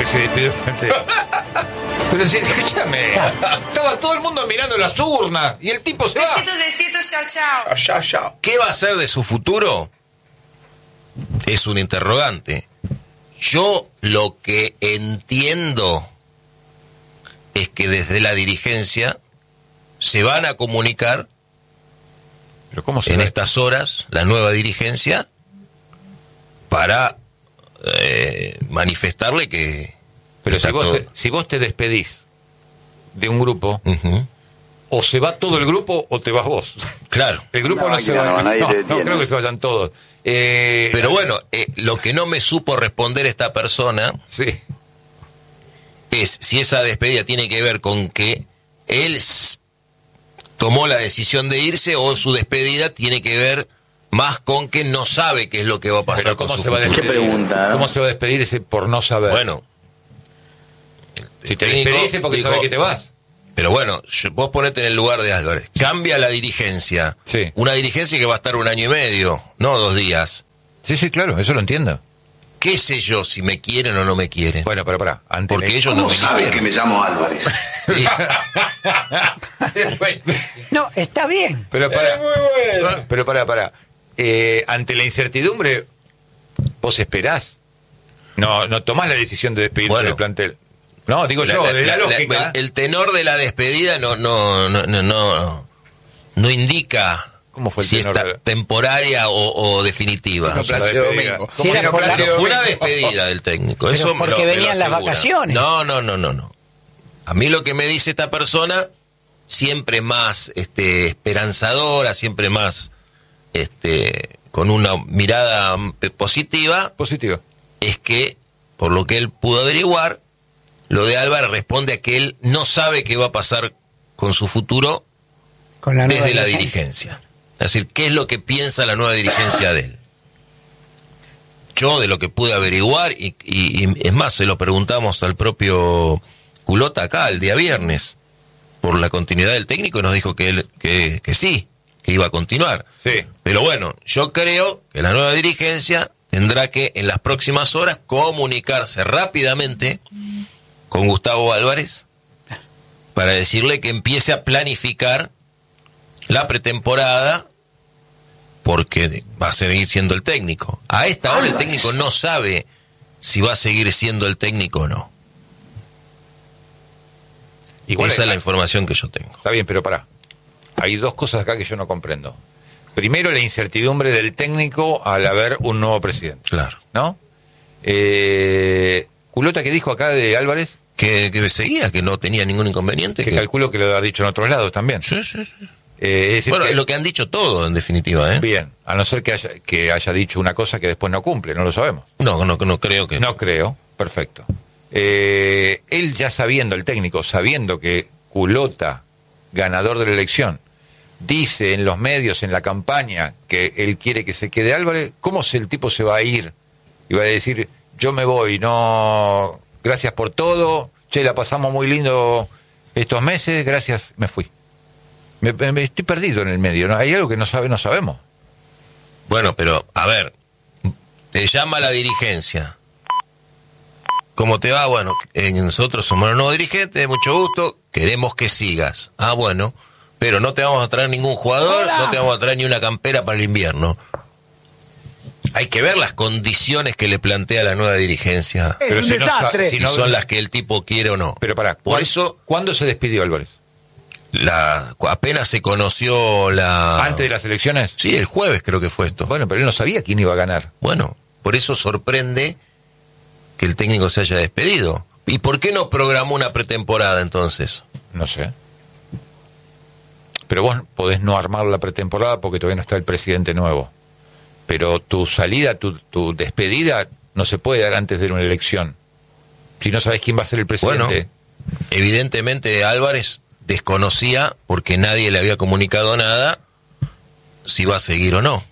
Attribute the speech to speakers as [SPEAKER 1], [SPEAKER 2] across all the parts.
[SPEAKER 1] que se despidió Plantel. Pero sí, escúchame. Estaba todo el mundo mirando las urnas y el tipo se va.
[SPEAKER 2] Besitos, chao, chao.
[SPEAKER 3] ¿Qué va a hacer de su futuro? Es un interrogante. Yo lo que entiendo es que desde la dirigencia se van a comunicar.
[SPEAKER 1] ¿Pero cómo se
[SPEAKER 3] en
[SPEAKER 1] ve?
[SPEAKER 3] estas horas, la nueva dirigencia, para manifestarle que...
[SPEAKER 1] Pero
[SPEAKER 3] está
[SPEAKER 1] si vos te despedís de un grupo, o se va todo el grupo o te vas vos.
[SPEAKER 3] Claro.
[SPEAKER 1] El grupo no se va.
[SPEAKER 4] nadie te
[SPEAKER 1] No
[SPEAKER 4] detiene.
[SPEAKER 1] creo que se vayan todos.
[SPEAKER 3] Pero bueno, lo que no me supo responder esta persona
[SPEAKER 1] Sí.
[SPEAKER 3] es si esa despedida tiene que ver con que él tomó la decisión de irse o su despedida tiene que ver más con que no sabe qué es lo que va a pasar
[SPEAKER 1] Pero
[SPEAKER 3] con
[SPEAKER 1] ¿cómo
[SPEAKER 3] su
[SPEAKER 1] se va a
[SPEAKER 3] futuro.
[SPEAKER 1] despedir?
[SPEAKER 4] Qué pregunta, ¿no?
[SPEAKER 1] ¿Cómo se va a despedir ese por no saber?
[SPEAKER 3] Bueno,
[SPEAKER 1] si te
[SPEAKER 3] técnico
[SPEAKER 1] despedís es porque
[SPEAKER 3] dijo-
[SPEAKER 1] sabes que te vas.
[SPEAKER 3] pero bueno, vos ponete en el lugar de Álvarez. Cambia la dirigencia.
[SPEAKER 1] Sí.
[SPEAKER 3] Una dirigencia que va a estar 1 año y medio, no 2 días.
[SPEAKER 1] Sí, claro, eso lo entiendo.
[SPEAKER 3] ¿Qué sé yo si me quieren o no me quieren?
[SPEAKER 1] Bueno, pero pará.
[SPEAKER 3] Porque ellos no
[SPEAKER 4] ¿Cómo
[SPEAKER 3] me
[SPEAKER 4] saben que
[SPEAKER 3] quieren.
[SPEAKER 4] me llamo Álvarez?
[SPEAKER 5] No, está bien.
[SPEAKER 1] Pero pará. Ante la incertidumbre, ¿vos esperás? No tomás la decisión de despedirte
[SPEAKER 3] Bueno.
[SPEAKER 1] del plantel. No, digo yo, de la lógica.
[SPEAKER 3] el tenor de la despedida no indica
[SPEAKER 1] ¿Cómo fue el
[SPEAKER 3] si
[SPEAKER 1] tenor
[SPEAKER 3] está
[SPEAKER 1] de la-
[SPEAKER 3] definitiva o definitiva.
[SPEAKER 1] No,
[SPEAKER 3] O sea,
[SPEAKER 1] Plácido Domingo.
[SPEAKER 5] Si era por la-
[SPEAKER 3] fue una despedida del técnico.
[SPEAKER 5] Pero
[SPEAKER 3] Eso me
[SPEAKER 5] porque
[SPEAKER 3] lo
[SPEAKER 5] venían las
[SPEAKER 3] asegura.
[SPEAKER 5] vacaciones.
[SPEAKER 3] No. A mí lo que me dice esta persona, siempre más esperanzadora, siempre más con una mirada positiva,
[SPEAKER 1] Positivo.
[SPEAKER 3] es que, por lo que él pudo averiguar, lo de Álvarez responde a que él no sabe qué va a pasar con su futuro
[SPEAKER 5] Con la nueva
[SPEAKER 3] desde la
[SPEAKER 5] dirigencia.
[SPEAKER 3] dirigencia. Es decir, ¿qué es lo que piensa la nueva dirigencia de él? Yo, de lo que pude averiguar, y es más, se lo preguntamos al propio Culota acá el día viernes, por la continuidad del técnico, y nos dijo que él que sí, que iba a continuar.
[SPEAKER 1] Sí.
[SPEAKER 3] Pero bueno, yo creo que la nueva dirigencia tendrá que en las próximas horas comunicarse rápidamente con Gustavo Álvarez para decirle que empiece a planificar la pretemporada, porque va a seguir siendo el técnico. A esta hora el técnico no sabe si va a seguir siendo el técnico o no.
[SPEAKER 1] Igual
[SPEAKER 3] Esa es la información que yo tengo.
[SPEAKER 1] Está bien, pero pará. Hay dos cosas acá que yo no comprendo. Primero, la incertidumbre del técnico al haber un nuevo presidente,
[SPEAKER 3] Claro.
[SPEAKER 1] ¿no? Culota, ¿qué dijo acá de Álvarez?
[SPEAKER 3] Que seguía, que no tenía ningún inconveniente.
[SPEAKER 1] Que calculo que lo ha dicho en otros lados también.
[SPEAKER 3] Sí.
[SPEAKER 1] Es decir
[SPEAKER 3] Bueno,
[SPEAKER 1] que-
[SPEAKER 3] es lo que han dicho todo, en definitiva, ¿eh?
[SPEAKER 1] Bien, a no ser que haya dicho una cosa que después no cumple, no lo sabemos.
[SPEAKER 3] No creo que...
[SPEAKER 1] No creo, perfecto. Él ya sabiendo, el técnico, sabiendo que Culota, ganador de la elección, dice en los medios, en la campaña, que él quiere que se quede Álvarez, ¿cómo el tipo se va a ir? Y va a decir, yo me voy, no, gracias por todo, che, la pasamos muy lindo estos meses, gracias, me fui. Me estoy perdido en el medio, ¿no? Hay algo que no sabemos.
[SPEAKER 3] Bueno, pero, a ver, te llama la dirigencia. ¿Cómo te va? Bueno, nosotros somos los nuevos dirigentes, mucho gusto, queremos que sigas. Ah, bueno, pero no te vamos a traer ningún jugador,
[SPEAKER 5] ¡Hola!
[SPEAKER 3] no te vamos a traer ni una campera para el invierno. Hay que ver las condiciones que le plantea la nueva dirigencia,
[SPEAKER 5] Es
[SPEAKER 1] Pero
[SPEAKER 5] un
[SPEAKER 1] si no sa-
[SPEAKER 5] desastre.
[SPEAKER 1] si
[SPEAKER 3] si
[SPEAKER 1] no-
[SPEAKER 3] son las que el tipo quiere o no.
[SPEAKER 1] Pero pará,
[SPEAKER 3] Por eso,
[SPEAKER 1] ¿cuándo se despidió Álvarez?
[SPEAKER 3] apenas se conoció la...
[SPEAKER 1] ¿Antes de las elecciones?
[SPEAKER 3] Sí, el jueves creo que fue esto.
[SPEAKER 1] Bueno, pero él no sabía quién iba a ganar.
[SPEAKER 3] Bueno, por eso sorprende que el técnico se haya despedido. ¿Y por qué no programó una pretemporada entonces?
[SPEAKER 1] No sé. Pero vos podés no armar la pretemporada porque todavía no está el presidente nuevo. Pero tu salida, tu despedida, no se puede dar antes de una elección. Si no sabés quién va a ser el presidente.
[SPEAKER 3] Bueno, evidentemente Álvarez desconocía, porque nadie le había comunicado nada, si va a seguir o no.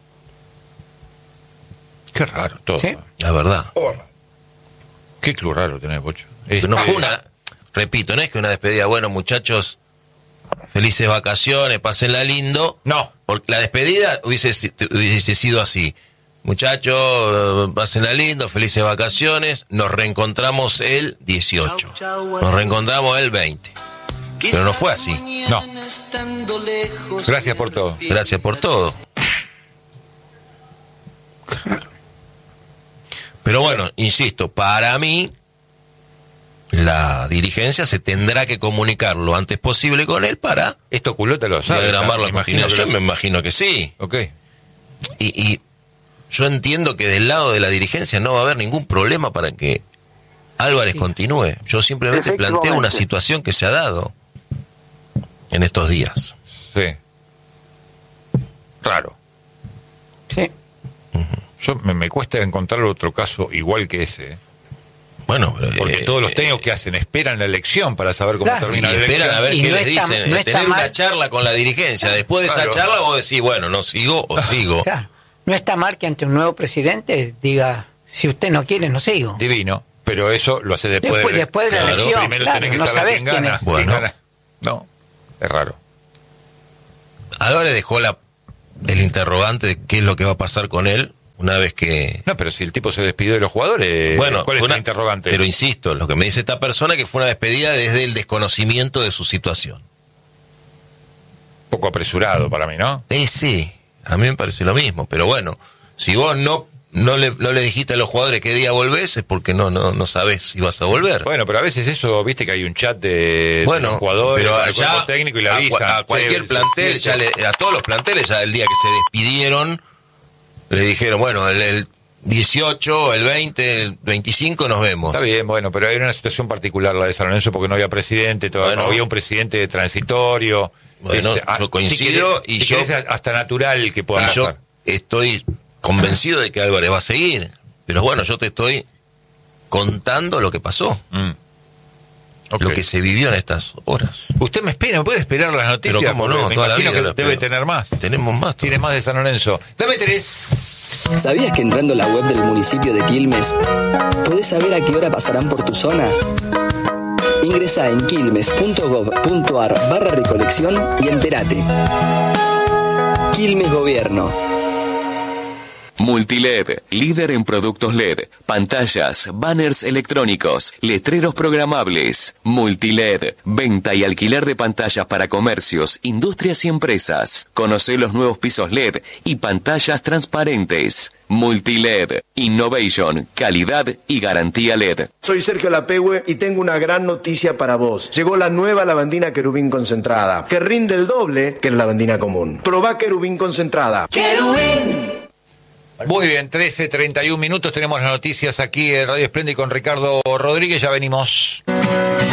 [SPEAKER 1] Qué raro todo.
[SPEAKER 5] ¿Sí?
[SPEAKER 3] La verdad.
[SPEAKER 1] Qué club raro tenés, Pocho.
[SPEAKER 3] No fue una, repito, no es que una despedida, bueno muchachos, felices vacaciones, pásenla lindo.
[SPEAKER 1] No.
[SPEAKER 3] Porque la despedida hubiese sido así. muchachos, pásenla lindo, felices vacaciones, nos reencontramos el 18, nos reencontramos el 20. Pero no fue así.
[SPEAKER 1] No. Gracias por todo.
[SPEAKER 3] Gracias por todo. Pero bueno, insisto, para mí la dirigencia se tendrá que comunicar lo antes posible con él para
[SPEAKER 1] esto Culota lo sabe.
[SPEAKER 3] Diagramar la continuación, me imagino que sí.
[SPEAKER 1] Ok.
[SPEAKER 3] Y yo entiendo que del lado de la dirigencia no va a haber ningún problema para que Álvarez continúe. Yo simplemente planteo una situación que se ha dado en estos días.
[SPEAKER 1] Sí. Raro.
[SPEAKER 5] Sí.
[SPEAKER 1] Yo me cuesta encontrar otro caso igual que ese.
[SPEAKER 3] Bueno,
[SPEAKER 1] porque todos los técnicos que hacen esperan la elección para saber cómo termina la elección.
[SPEAKER 3] Esperan a ver qué les dicen. Tener una charla con la dirigencia. Después de esa charla vos decís, bueno, no sigo o sigo.
[SPEAKER 5] Claro. No está mal que ante un nuevo presidente diga, si usted no quiere, no sigo.
[SPEAKER 1] Divino, pero eso lo hace después
[SPEAKER 5] de la elección.
[SPEAKER 1] Primero tenés que saber quién gana.
[SPEAKER 3] Bueno.
[SPEAKER 1] Gana. No, es raro.
[SPEAKER 3] Álvarez dejó el interrogante de qué es lo que va a pasar con él una vez que...
[SPEAKER 1] No, pero si el tipo se despidió de los jugadores,
[SPEAKER 3] bueno,
[SPEAKER 1] ¿cuál es el interrogante?
[SPEAKER 3] Pero insisto, lo que me dice esta persona que fue una despedida desde el desconocimiento de su situación.
[SPEAKER 1] Un poco apresurado para mí, ¿no?
[SPEAKER 3] Sí, a mí me parece lo mismo, pero bueno, si vos no le dijiste a los jugadores qué día volvés, es porque no sabés si vas a volver.
[SPEAKER 1] Bueno, pero a veces eso, viste que hay un chat de los jugadores,
[SPEAKER 3] pero
[SPEAKER 1] el cuerpo técnico y la avisa.
[SPEAKER 3] A cualquier plantel, a todos los planteles, ya el día que se despidieron, le dijeron, bueno, el 18, el 20, el 25 nos vemos.
[SPEAKER 1] Está bien, bueno, pero hay una situación particular la de San Lorenzo porque no había presidente, todavía no había un presidente transitorio.
[SPEAKER 3] Bueno, yo coincido
[SPEAKER 1] y yo es hasta natural que pueda pasar.
[SPEAKER 3] Yo estoy convencido de que Álvarez va a seguir, pero bueno, yo te estoy contando lo que pasó. Okay. Lo que se vivió en estas horas.
[SPEAKER 1] Usted me puede esperar las noticias.
[SPEAKER 3] Pero cómo no,
[SPEAKER 1] me imagino que debe tener más.
[SPEAKER 3] Tenemos más.
[SPEAKER 1] Tiene más de San Lorenzo. Dame 3.
[SPEAKER 4] ¿Sabías que entrando a la web del municipio de Quilmes podés saber a qué hora pasarán por tu zona? Ingresá en quilmes.gov.ar/recolección y entérate. Quilmes Gobierno.
[SPEAKER 6] Multiled, líder en productos LED, pantallas, banners electrónicos, letreros programables. Multiled, venta y alquiler de pantallas para comercios, industrias y empresas. Conocé los nuevos pisos LED y pantallas transparentes. Multiled, innovation, calidad y garantía LED.
[SPEAKER 7] Soy Sergio Lapehue y tengo una gran noticia para vos. Llegó la nueva lavandina Querubín concentrada, que rinde el doble que la lavandina común. Probá Querubín concentrada.
[SPEAKER 5] ¡Querubín!
[SPEAKER 1] Muy bien, 13:31 minutos, tenemos las noticias aquí en Radio Esplendid con Ricardo Rodríguez, ya venimos.